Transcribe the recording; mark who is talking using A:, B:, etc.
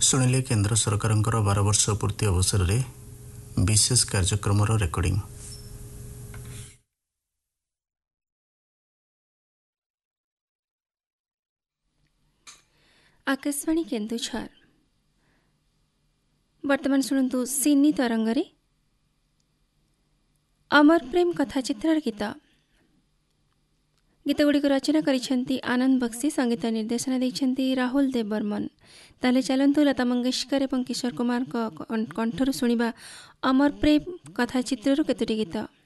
A: ଶୁଣିଲେ କେନ୍ଦ୍ର ସରକାରଙ୍କର 12 ବର୍ଷ ପୂର୍ତ୍ତି ଅବସରରେ ବିଶେଷ କାର୍ଯ୍ୟକ୍ରମର ରେକର୍ଡିଂ।
B: ଆକାଶବାଣୀ କେନ୍ଦୁଝର। ବର୍ତ୍ତମାନ ଶୁଣନ୍ତୁ ସିନି ତରଙ୍ଗରେ ଅମର ପ୍ରେମ କଥାଚିତ୍ରର ଗୀତ। ଗୀତଗୁଡ଼ିକୁ ରଚନା କରିଛନ୍ତି ଆନନ୍ଦ ବକ୍ସି, ସଙ୍ଗୀତ ନିର୍ଦ୍ଦେଶନା ଦେଇଛନ୍ତି ରାହୁଲ ଦେବ ବର୍ମନ। ତାହେଲେ ଚାଲନ୍ତୁ ଲତା ମଙ୍ଗେଶକର ଏବଂ କିଶୋର କୁମାରଙ୍କ କଣ୍ଠରୁ ଶୁଣିବା ଅମର ପ୍ରେମ କଥାଚିତ୍ରରୁ କେତୋଟି ଗୀତ।